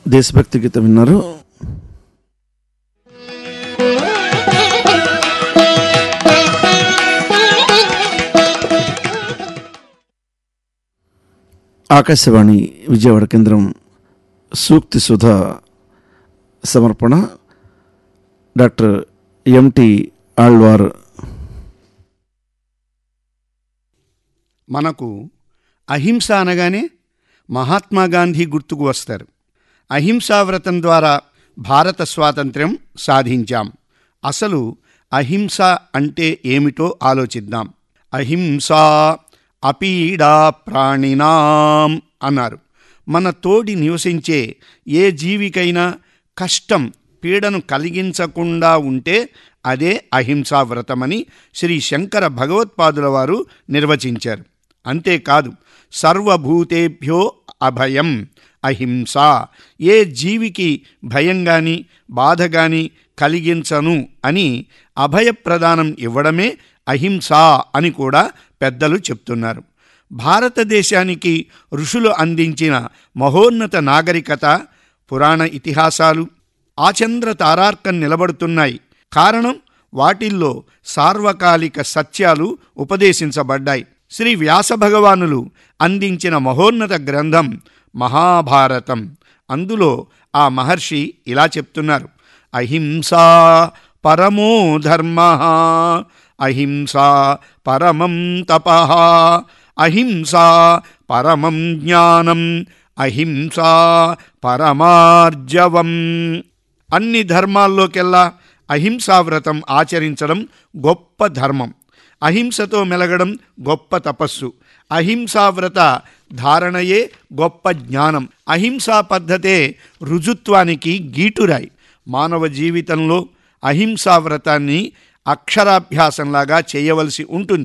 దేశభక్తి గీతం విన్నారు. ఆకాశవాణి విజయవాడ కేంద్రం సూక్తి సుధా సమర్పణ డాక్టర్ ఎంటి ఆళ్వార్. మనకు అహింస అనగానే మహాత్మా గాంధీ గుర్తుకు వస్తారు. అహింసా వ్రతం ద్వారా భారత స్వాతంత్ర్యం సాధించాం. అసలు అహింస అంటే ఏమిటో ఆలోచిద్దాం. అహింసా అపీడా ప్రాణినాం అన్నారు. మన తోడి నివసించే ఏ జీవికైనా కష్టం, పీడను కలిగించకుండా ఉంటే అదే అహింసా వ్రతమని శ్రీ శంకర భగవత్పాదుల వారు నిర్వచించారు. అంతేకాదు, సర్వభూతేభ్యో అభయం అహింస, ఏ జీవికి భయం కానీ బాధ కానీ కలిగించను అని అభయప్రదానం ఇవ్వడమే అహింస అని కూడా పెద్దలు చెప్తున్నారు. భారతదేశానికి ఋషులు అందించిన మహోన్నత నాగరికత, పురాణ ఇతిహాసాలు ఆచంద్ర తారార్కం నిలబడుతున్నాయి. కారణం, వాటిల్లో సార్వకాలిక సత్యాలు ఉపదేశించబడ్డాయి. శ్రీ వ్యాస భగవానులు అందించిన మహోన్నత గ్రంథం మహాభారతం. అందులో ఆ మహర్షి ఇలా చెప్తున్నారు: అహింసా పరమో ధర్మః, అహింసా పరమం తపః, అహింసా పరమం జ్ఞానం, అహింసా పరమార్జవం. అన్ని ధర్మాల్లోకెల్లా అహింసా వ్రతం ఆచరించడం గొప్ప ధర్మం. అహింసతో మెలగడం గొప్ప తపస్సు. అహింసా వ్రత ధారణయే గొప్ప జ్ఞానం. అహింసా పద్ధతే రుజుత్వానికి గీటురాయి. మానవ జీవితంలో అహింసా వ్రతాన్ని అక్షరాభ్యాసంలాగా చేయవలసి ఉంటుంది.